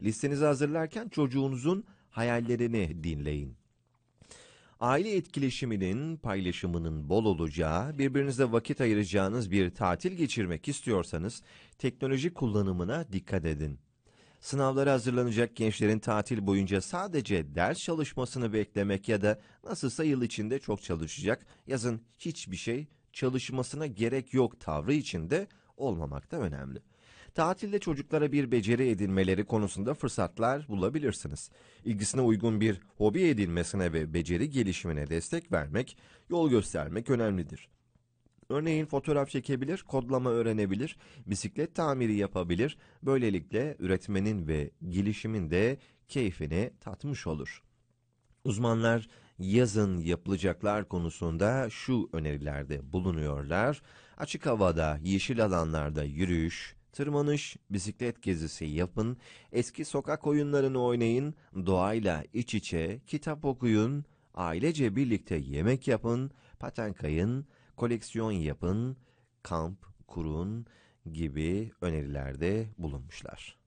Listenizi hazırlarken çocuğunuzun hayallerini dinleyin. Aile etkileşiminin, paylaşımının bol olacağı, birbirinize vakit ayıracağınız bir tatil geçirmek istiyorsanız teknoloji kullanımına dikkat edin. Sınavlara hazırlanacak gençlerin tatil boyunca sadece ders çalışmasını beklemek ya da nasılsa yıl içinde çok çalışacak, yazın hiçbir şey çalışmasına gerek yok tavrı içinde olmamak da önemli. Tatilde çocuklara bir beceri edinmeleri konusunda fırsatlar bulabilirsiniz. İlgisine uygun bir hobi edinmesine ve beceri gelişimine destek vermek, yol göstermek önemlidir. Örneğin fotoğraf çekebilir, kodlama öğrenebilir, bisiklet tamiri yapabilir, böylelikle üretmenin ve gelişimin de keyfini tatmış olur. Uzmanlar yazın yapılacaklar konusunda şu önerilerde bulunuyorlar. Açık havada, yeşil alanlarda yürüyüş, tırmanış, bisiklet gezisi yapın, eski sokak oyunlarını oynayın, doğayla iç içe kitap okuyun, ailece birlikte yemek yapın, paten kayın, koleksiyon yapın, kamp kurun gibi önerilerde bulunmuşlar.